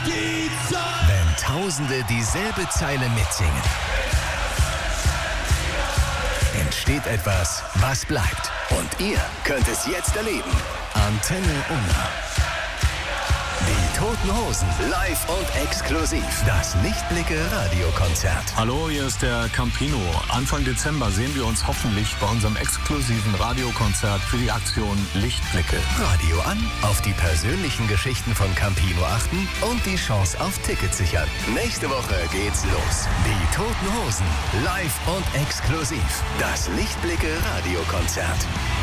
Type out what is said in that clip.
die Zeit. Wenn Tausende dieselbe Zeile mitsingen, entsteht etwas, was bleibt. Und ihr könnt es jetzt erleben. Antenne Unna. Die Toten Hosen, live und exklusiv. Das Lichtblicke-Radiokonzert. Hallo, hier ist der Campino. Anfang Dezember sehen wir uns hoffentlich bei unserem exklusiven Radiokonzert für die Aktion Lichtblicke. Radio an, auf die persönlichen Geschichten von Campino achten und die Chance auf Tickets sichern. Nächste Woche geht's los. Die Toten Hosen, live und exklusiv. Das Lichtblicke-Radiokonzert.